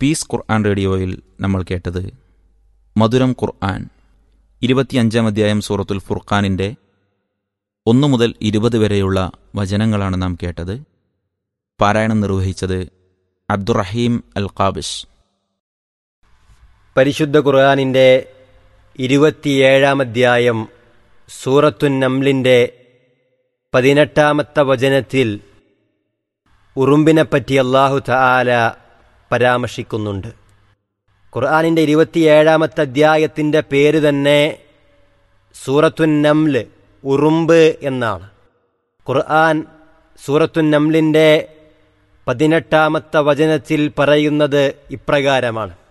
Piece ഖുർആൻ റേഡിയോയിൽ നമ്മൾ കേട്ടത് മധുരം ഖുർആൻ 25-ാം അധ്യായം സൂറത്തുൽ ഫുർഖാനിൻ്റെ 1 മുതൽ 20 വരെയുള്ള വചനങ്ങളാണ് നാം കേട്ടത്. പാരായണം നിർവഹിച്ചത് അബ്ദുറഹീം അൽ ഖാബിഷ്. പരിശുദ്ധ ഖുർആനിൻ്റെ 27-ാം അധ്യായം സൂറത്തുൻ നംലിൻ്റെ 18-ാമത്തെ വചനത്തിൽ ഉറുമ്പിനെപ്പറ്റി അല്ലാഹു തആല പരാമർശിക്കുന്നുണ്ട്. ഖുർആനിൻ്റെ 27-ാമത്തെ അധ്യായത്തിൻ്റെ പേര് തന്നെ സൂറത്തുൻ നംല്, ഉറുമ്പ് എന്നാണ്. ഖുർആൻ സൂറത്തുൻ നംലിൻ്റെ 18-ാമത്തെ വചനത്തിൽ പറയുന്നത് ഇപ്രകാരമാണ്: